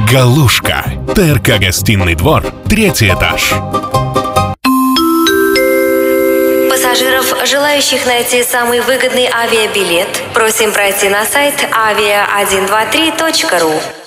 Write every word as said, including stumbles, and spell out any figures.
Галушка. ТРК «Гостиный двор», третий этаж. Пассажиров, желающих найти самый выгодный авиабилет, просим пройти на сайт авиа один два три точка ру.